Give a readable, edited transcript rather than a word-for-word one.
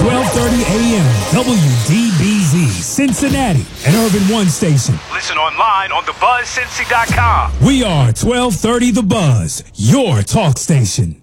1230 AM, WDBZ, Cincinnati, and Urban One Station. Listen online on thebuzzcincy.com. We are 1230 The Buzz, your talk station.